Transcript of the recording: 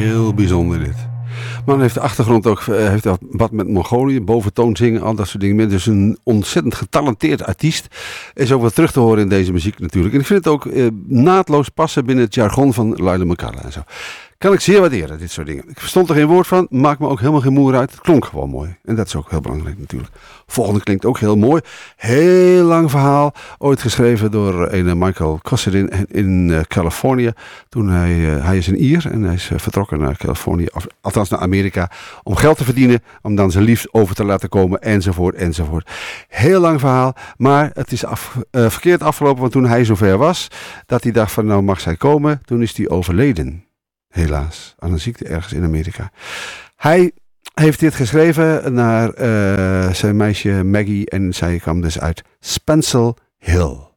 Heel bijzonder dit. Man heeft de achtergrond ook, heeft wat met Mongolië, boventoon zingen, al dat soort dingen. Dus een ontzettend getalenteerd artiest. Is ook wat terug te horen in deze muziek natuurlijk. En ik vind het ook naadloos passen binnen het jargon van Laila Makala en zo. Kan ik zeer waarderen, dit soort dingen. Ik verstond er geen woord van, maakt me ook helemaal geen moer uit. Het klonk gewoon mooi. En dat is ook heel belangrijk natuurlijk. Volgende klinkt ook heel mooi. Heel lang verhaal. Ooit geschreven door een Michael Kosserin in Californië. Toen hij is een Ier en hij is vertrokken naar Californië. Althans naar Amerika. Om geld te verdienen. Om dan zijn liefde over te laten komen. Enzovoort, enzovoort. Heel lang verhaal. Maar het is verkeerd afgelopen. Want toen hij zover was. Dat hij dacht van nou mag zij komen. Toen is hij overleden. Helaas, aan een ziekte ergens in Amerika. Hij heeft dit geschreven naar zijn meisje Maggie en zij kwam dus uit Spencel Hill.